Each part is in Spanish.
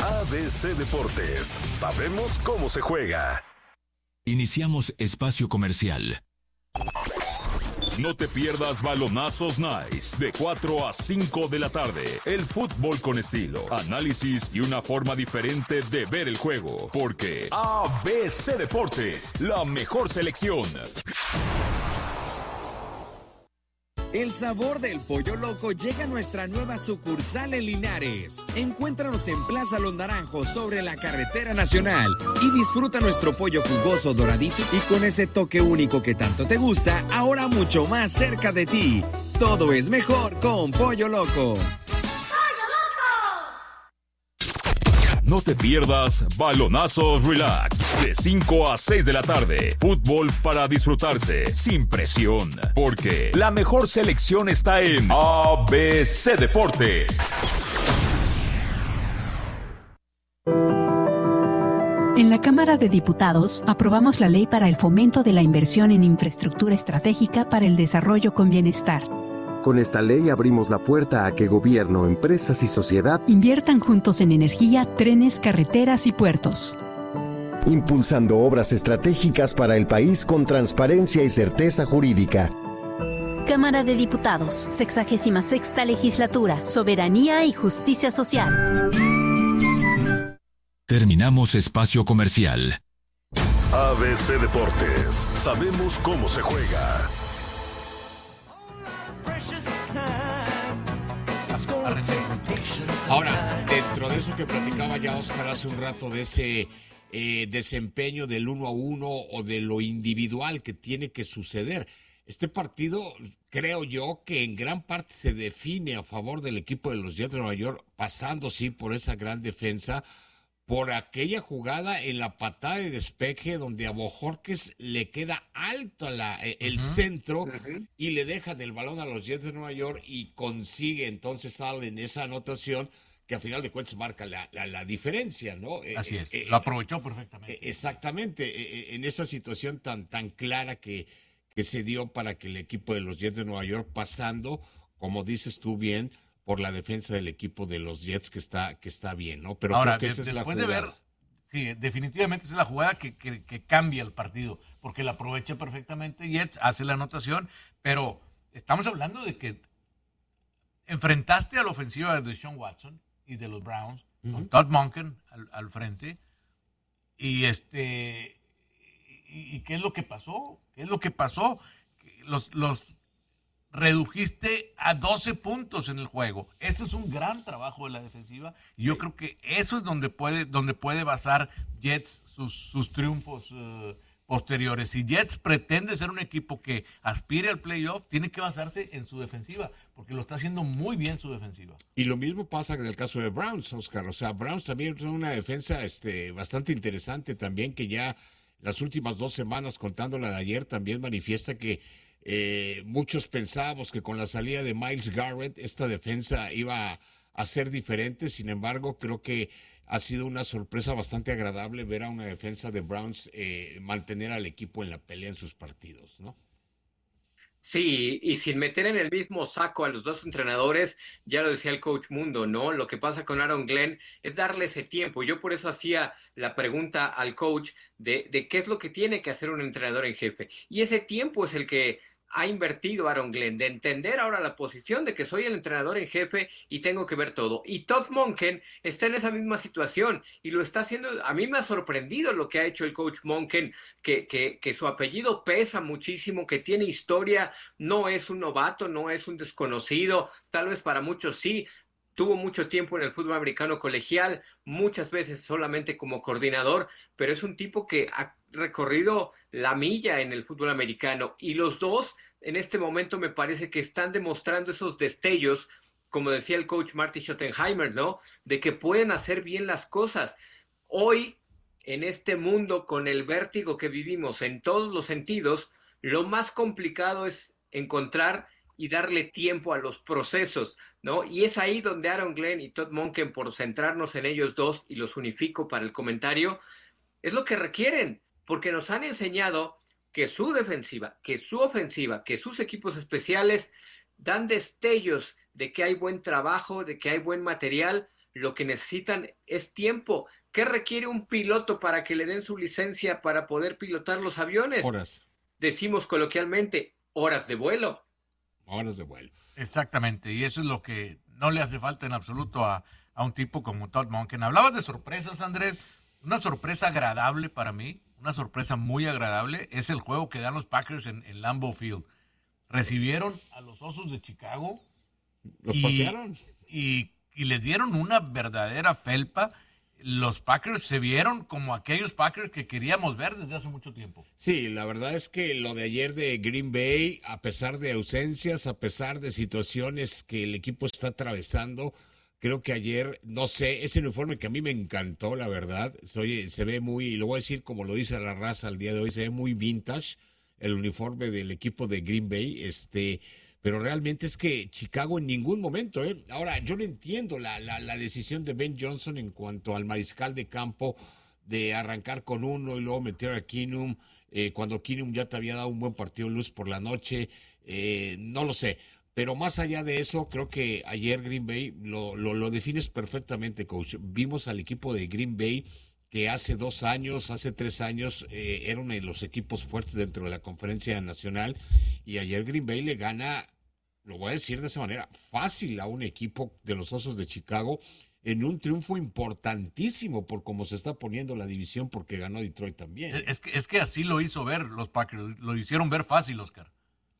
ABC Deportes. Sabemos cómo se juega. Iniciamos espacio comercial. No te pierdas Balonazos Nice de 4 a 5 de la tarde. El fútbol con estilo, análisis y una forma diferente de ver el juego. Porque ABC Deportes, la mejor selección. El sabor del Pollo Loco llega a nuestra nueva sucursal en Linares. Encuéntranos en Plaza Los Naranjos sobre la Carretera Nacional y disfruta nuestro pollo jugoso, doradito y con ese toque único que tanto te gusta, ahora mucho más cerca de ti. Todo es mejor con Pollo Loco. No te pierdas Balonazos Relax de 5 a 6 de la tarde. Fútbol para disfrutarse sin presión. Porque la mejor selección está en ABC Deportes. En la Cámara de Diputados aprobamos la ley para el fomento de la inversión en infraestructura estratégica para el desarrollo con bienestar. Con esta ley abrimos la puerta a que gobierno, empresas y sociedad inviertan juntos en energía, trenes, carreteras y puertos. Impulsando obras estratégicas para el país con transparencia y certeza jurídica. Cámara de Diputados, 66ª Legislatura, Soberanía y Justicia Social. Terminamos espacio comercial. ABC Deportes. Sabemos cómo se juega. Ahora, dentro de eso que platicaba ya Oscar hace un rato, de ese desempeño del 1-1 o de lo individual que tiene que suceder, este partido creo yo que en gran parte se define a favor del equipo de los Jets de Nueva York, pasando sí por esa gran defensa, por aquella jugada en la patada de despeje donde a Bojorquez le queda alto el centro y le dejan el balón a los Jets de Nueva York y consigue entonces Allen esa anotación que al final de cuentas marca la diferencia, ¿no? Así es, lo aprovechó perfectamente. Exactamente, en esa situación tan clara que se dio para que el equipo de los Jets de Nueva York pasando, como dices tú bien, por la defensa del equipo de los Jets que está bien, ¿no? Pero ahora, creo que esa es la jugada. Después de ver, sí, definitivamente esa es la jugada que cambia el partido, porque la aprovecha perfectamente Jets, hace la anotación, pero estamos hablando de que enfrentaste a la ofensiva de Deshaun Watson y de los Browns, con Todd Monken al frente, y ¿y qué es lo que pasó? ¿Qué es lo que pasó? Los redujiste a 12 puntos en el juego. Eso es un gran trabajo de la defensiva. Y yo creo que eso es donde puede basar Jets sus triunfos posteriores. Si Jets pretende ser un equipo que aspire al playoff, tiene que basarse en su defensiva, porque lo está haciendo muy bien su defensiva. Y lo mismo pasa en el caso de Browns, Oscar. O sea, Browns también tiene una defensa bastante interesante también, que ya las últimas 2 semanas, contando la de ayer, también manifiesta que muchos pensábamos que con la salida de Myles Garrett esta defensa iba a ser diferente. Sin embargo, creo que ha sido una sorpresa bastante agradable ver a una defensa de Browns mantener al equipo en la pelea en sus partidos, ¿no? Sí, y sin meter en el mismo saco a los dos entrenadores, ya lo decía el coach Mundo, ¿no? Lo que pasa con Aaron Glenn es darle ese tiempo. Yo por eso hacía la pregunta al coach de qué es lo que tiene que hacer un entrenador en jefe. Y ese tiempo es el que ha invertido Aaron Glenn, de entender ahora la posición de que soy el entrenador en jefe y tengo que ver todo. Y Todd Monken está en esa misma situación y lo está haciendo. A mí me ha sorprendido lo que ha hecho el coach Monken, que su apellido pesa muchísimo, que tiene historia, no es un novato, no es un desconocido, tal vez para muchos sí. Tuvo mucho tiempo en el fútbol americano colegial, muchas veces solamente como coordinador, pero es un tipo que ha recorrido la milla en el fútbol americano. Y los dos, en este momento, me parece que están demostrando esos destellos, como decía el coach Marty Schottenheimer, ¿no? De que pueden hacer bien las cosas. Hoy, en este mundo, con el vértigo que vivimos en todos los sentidos, lo más complicado es encontrar y darle tiempo a los procesos, ¿no? Y es ahí donde Aaron Glenn y Todd Monken, por centrarnos en ellos dos, y los unifico para el comentario, es lo que requieren, porque nos han enseñado que su defensiva, que su ofensiva, que sus equipos especiales dan destellos de que hay buen trabajo, de que hay buen material, lo que necesitan es tiempo. ¿Qué requiere un piloto para que le den su licencia para poder pilotar los aviones? Horas. Decimos coloquialmente, horas de vuelo. Horas de vuelo. Exactamente, y eso es lo que no le hace falta en absoluto a un tipo como Todd Monken. Hablabas de sorpresas, Andrés. Una sorpresa agradable para mí, una sorpresa muy agradable, es el juego que dan los Packers en Lambeau Field. Recibieron a los Osos de Chicago. Los pasearon. Y les dieron una verdadera felpa. Los Packers se vieron como aquellos Packers que queríamos ver desde hace mucho tiempo. Sí, la verdad es que lo de ayer de Green Bay, a pesar de ausencias, a pesar de situaciones que el equipo está atravesando, creo que ayer, no sé, ese uniforme que a mí me encantó, la verdad, se ve muy, y lo voy a decir como lo dice la raza al día de hoy, se ve muy vintage el uniforme del equipo de Green Bay, pero realmente es que Chicago en ningún momento, ahora yo no entiendo la decisión de Ben Johnson en cuanto al mariscal de campo de arrancar con uno y luego meter a Keenum, cuando Keenum ya te había dado un buen partido luz por la noche, no lo sé. Pero más allá de eso, creo que ayer Green Bay lo defines perfectamente, coach. Vimos al equipo de Green Bay que hace 2 años, hace 3 años, era uno de los equipos fuertes dentro de la conferencia nacional. Y ayer Green Bay le gana, lo voy a decir de esa manera, fácil a un equipo de los Osos de Chicago en un triunfo importantísimo por cómo se está poniendo la división, porque ganó Detroit también. Es que así lo hizo ver los Packers, lo hicieron ver fácil, Oscar.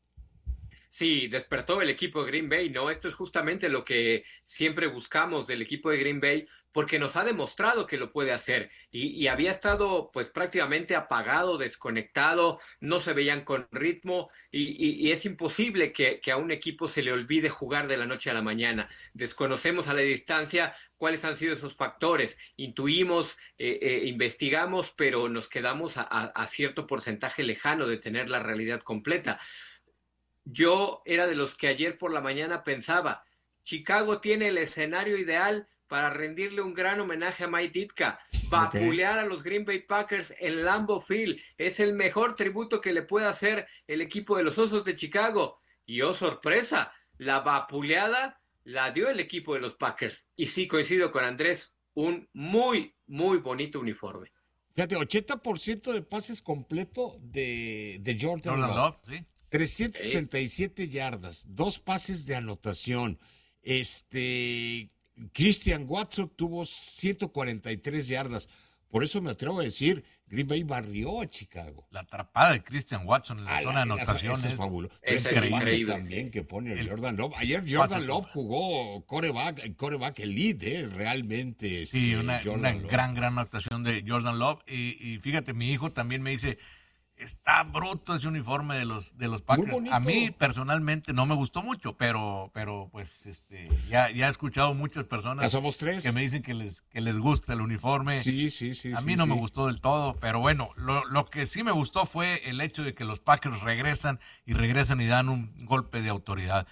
Sí, despertó el equipo de Green Bay, ¿no? Esto es justamente lo que siempre buscamos del equipo de Green Bay, porque nos ha demostrado que lo puede hacer. Y había estado pues prácticamente apagado, desconectado, no se veían con ritmo, y es imposible que a un equipo se le olvide jugar de la noche a la mañana. Desconocemos a la distancia cuáles han sido esos factores, intuimos, investigamos, pero nos quedamos a cierto porcentaje lejano de tener la realidad completa. Yo era de los que ayer por la mañana pensaba, Chicago tiene el escenario ideal para rendirle un gran homenaje a Mike Ditka, vapulear a los Green Bay Packers en Lambeau Field, es el mejor tributo que le puede hacer el equipo de los Osos de Chicago. Y oh sorpresa, la vapuleada la dio el equipo de los Packers. Y sí, coincido con Andrés, un muy, muy bonito uniforme. Fíjate, 80% de pases completo de Jordan Love. Sí. 367 yardas, 2 pases de anotación. Christian Watson tuvo 143 yardas. Por eso me atrevo a decir, Green Bay barrió a Chicago. La atrapada de Christian Watson en la zona de anotación es fabuloso. Es increíble también que pone Jordan Love. Ayer Jordan Love jugó coreback elite, realmente. Sí, una gran actuación de Jordan Love. Y fíjate, mi hijo también me dice, está bruto ese uniforme de los Packers. A mí personalmente no me gustó mucho, pero pues ya he escuchado muchas personas. Ya somos 3 que me dicen que les gusta el uniforme. Sí. A mí no me gustó del todo, pero bueno, lo que sí me gustó fue el hecho de que los Packers regresan y dan un golpe de autoridad.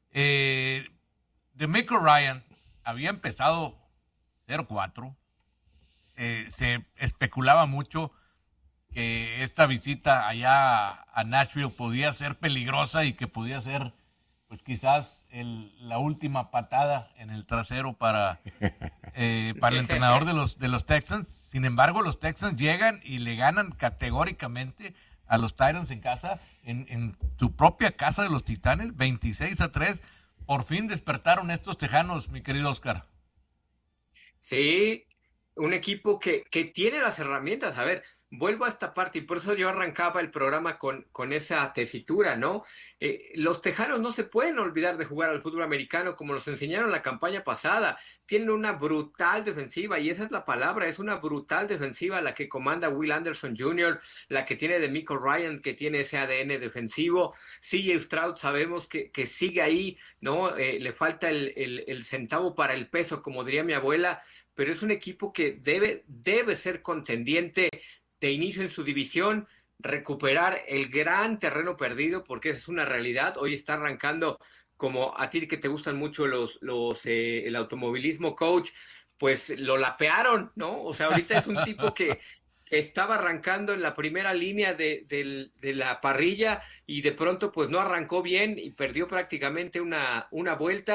DeMeco Ryan había empezado 0-4. Se especulaba mucho que esta visita allá a Nashville podía ser peligrosa y que podía ser, pues quizás la última patada en el trasero para el entrenador de los Texans. Sin embargo, los Texans llegan y le ganan categóricamente a los Titans en casa, en su propia casa de los Titanes, 26-3. Por fin despertaron estos tejanos, mi querido Oscar. Sí, un equipo que tiene las herramientas. A ver, vuelvo a esta parte y por eso yo arrancaba el programa con esa tesitura, ¿no? Los tejanos no se pueden olvidar de jugar al fútbol americano como nos enseñaron la campaña pasada. Tienen una brutal defensiva y esa es la palabra, es una brutal defensiva la que comanda Will Anderson Jr., la que tiene DeMeco Ryan, que tiene ese ADN defensivo. CJ Stroud sabemos que sigue ahí, ¿no? Le falta el centavo para el peso, como diría mi abuela, pero es un equipo que debe ser contendiente de inicio en su división, recuperar el gran terreno perdido, porque esa es una realidad. Hoy está arrancando, como a ti que te gustan mucho el automovilismo, coach, pues lo lapearon, ¿no? O sea, ahorita es un tipo que estaba arrancando en la primera línea de la parrilla y de pronto pues no arrancó bien y perdió prácticamente una vuelta.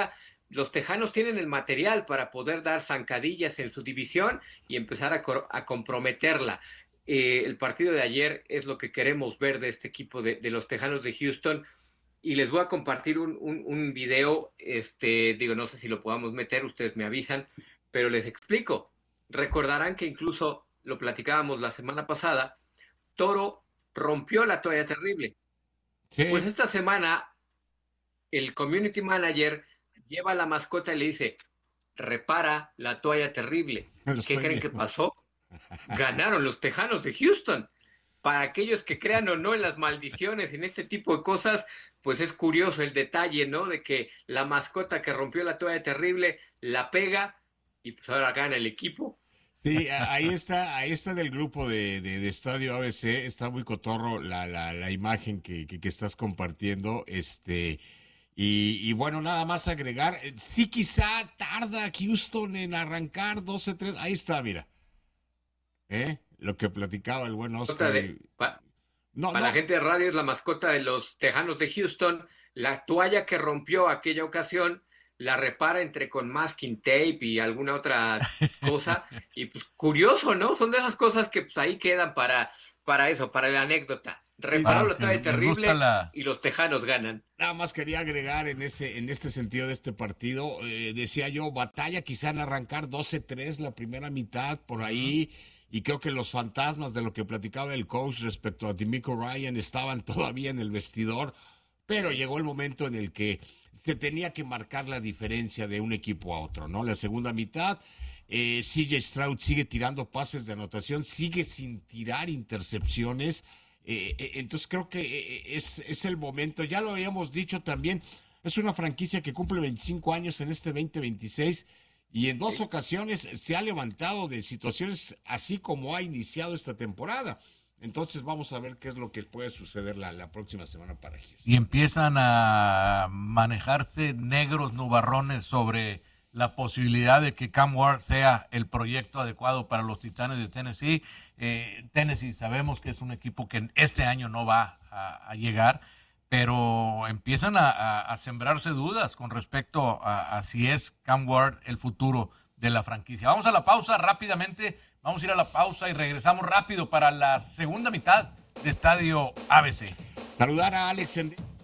los Tejanos tienen el material para poder dar zancadillas en su división y empezar a comprometerla. El partido de ayer es lo que queremos ver de este equipo de los Tejanos de Houston. Y les voy a compartir un video, no sé si lo podamos meter, ustedes me avisan, pero les explico. Recordarán que incluso lo platicábamos la semana pasada, Toro rompió la toalla terrible. Sí. Pues esta semana el community manager lleva a la mascota y le dice, repara la toalla terrible. ¿Qué creen que pasó? Ganaron los Tejanos de Houston. Para aquellos que crean o no en las maldiciones, en este tipo de cosas, pues es curioso el detalle, ¿no? De que la mascota que rompió la toalla terrible la pega y pues ahora gana el equipo. Sí, ahí está del grupo de Estadio ABC, está muy cotorro la imagen que estás compartiendo, y bueno, nada más agregar, sí quizá tarda Houston en arrancar 12-3, ahí está, mira, lo que platicaba el buen Oscar. Para la gente de radio es la mascota de los Tejanos de Houston, la toalla que rompió aquella ocasión, la repara entre con masking tape y alguna otra cosa, y pues curioso, ¿no? Son de esas cosas que pues ahí quedan para eso, para la anécdota. Reparó la toalla terrible y los Tejanos ganan. Nada más quería agregar en este sentido de este partido, decía yo, batalla quizá en arrancar 12-3 la primera mitad, por ahí, y creo que los fantasmas de lo que platicaba el coach respecto a DeMeco Ryan estaban todavía en el vestidor, pero llegó el momento en el que se tenía que marcar la diferencia de un equipo a otro, ¿no? La segunda mitad, CJ Stroud sigue tirando pases de anotación, sigue sin tirar intercepciones, entonces creo que es el momento, ya lo habíamos dicho también, es una franquicia que cumple 25 años en este 2026 y en 2 ocasiones se ha levantado de situaciones así como ha iniciado esta temporada. Entonces vamos a ver qué es lo que puede suceder la próxima semana para Houston. Y empiezan a manejarse negros nubarrones sobre la posibilidad de que Cam Ward sea el proyecto adecuado para los Titanes de Tennessee. Tennessee sabemos que es un equipo que este año no va a llegar, pero empiezan a sembrarse dudas con respecto a si es Cam Ward el futuro de la franquicia. Vamos a la pausa rápidamente. Vamos a ir a la pausa y regresamos rápido para la segunda mitad de Estadio ABC. Saludar a Alex